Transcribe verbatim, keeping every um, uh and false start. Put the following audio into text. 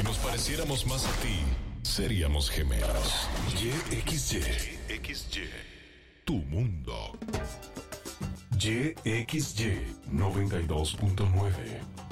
nos pareciéramos más a ti, seríamos gemelos. Y X Y. X Y. Tu mundo. Y X Y noventa y dos punto nueve.